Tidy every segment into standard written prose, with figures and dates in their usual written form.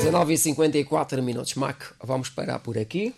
19h54. Mac, vamos parar por aqui.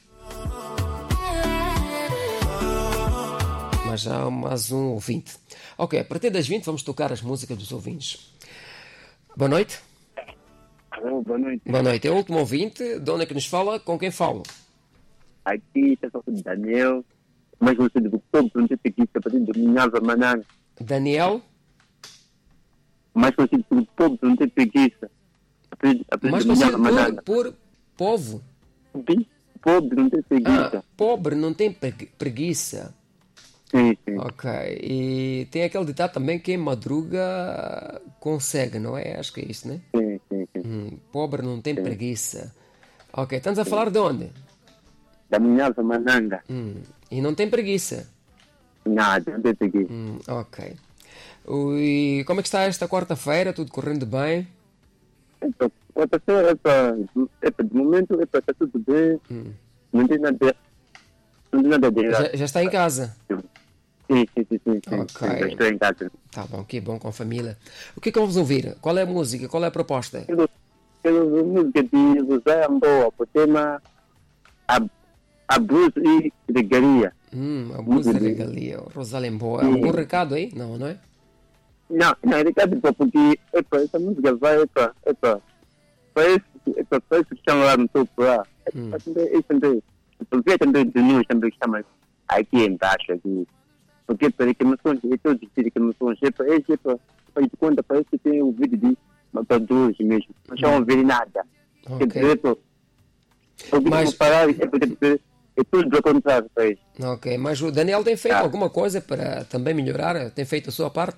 Mas já há mais um ouvinte. Ok, a partir das 20 vamos tocar as músicas dos ouvintes. Boa noite. Alô, boa noite. Boa noite. É o último ouvinte. De onde é que nos fala? Com quem falo? Aqui está só o Daniel, mais conhecido do povo, não tem preguiça, a partir do Minhava Mananga. Daniel? Mais conhecido pelo povo, não tem preguiça. Mais conhecido por povo? Pobre, não tem preguiça. Pobre, não tem preguiça. Sim, sim. Ok. E tem aquele ditado também: quem madruga consegue, não é? Acho que é isso, né? Sim, sim, sim. Pobre não tem preguiça. Ok, estamos a falar de onde? Da Minhava Mananga. E não tem preguiça. Nada, não tem preguiça. Ok. E como é que está esta quarta-feira? Tudo correndo bem? Quarta-feira, de momento, está tudo bem. Não tem nada. Não tem nada de errado. Já está em casa? Sim. Ok. Já estou em casa. Tá bom, que bom, com a família. O que é que vamos ouvir? Qual é a música? Qual é a proposta? Pela música de José Amboa, o tema Abuso e Regalia. Abuso e Regalia. Rosalemboa. Algum recado aí? Não, não é? Não, é recado porque essa música vai parece que estão lá no topo lá. Porque também de nós também estamos aqui embaixo aqui. Porque para que não são, todos dizem que não são, faz de conta, parece que tem o vídeo de matadores mesmo. Não estão a ver nada. Ok. Mas parar é tudo ao contrário para isso. Ok, mas o Daniel tem feito alguma coisa para também melhorar? Tem feito a sua parte?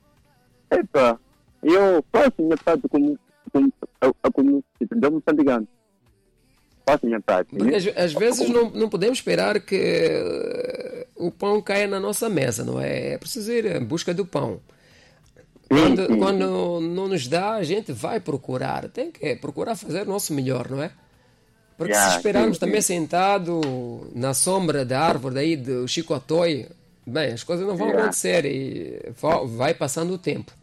Eu faço a minha parte como cidadão moçambicano. Faço a minha parte. Porque às vezes não podemos esperar que o pão caia na nossa mesa, não é? É preciso ir em busca do pão. Quando não nos dá, a gente vai procurar. Tem que procurar fazer o nosso melhor, não é? Porque se esperarmos também sentado na sombra da árvore daí do chicotói, bem, as coisas não vão acontecer e vai passando o tempo.